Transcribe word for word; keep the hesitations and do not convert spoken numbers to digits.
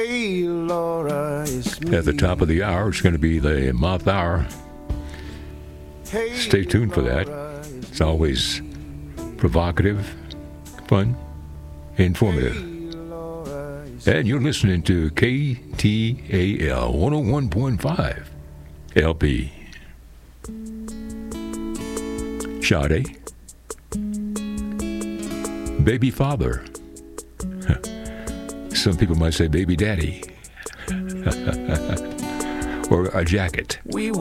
Hey, Laura, it's me. At the top of the hour, it's going to be the Moth Hour. Hey, Stay tuned for that. Laura, It's always provocative, fun, informative. Hey, Laura, it's And you're listening to K T A L one oh one point five L P. Sade. Baby father. Some people might say baby daddy. Or a jacket. we